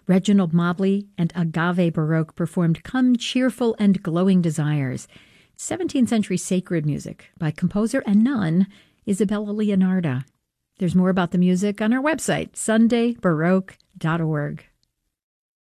Reginald Mobley and Agave Baroque performed Come Cheerful and Glowing Desires, 17th century sacred music by composer and nun Isabella Leonarda. There's more about the music on our website, sundaybaroque.org.